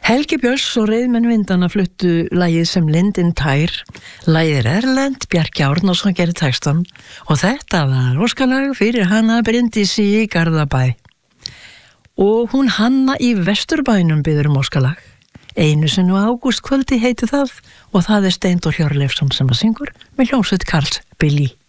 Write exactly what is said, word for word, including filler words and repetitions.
Helgi Björns og Reiðmenn vindanna fluttu lagið sem Lindin tær. Lagið er erlent, Bjarki Árnason gerði textan og þetta var óskalag fyrir hana Bryndísi í Garðabæ. Og hún Hanna í Vesturbænum biður um óskalag. Einu sinni á ágústkvöldi heiti það og það er Steindór Hjörleifsson sem að syngur með hljómsveit Karls Billy.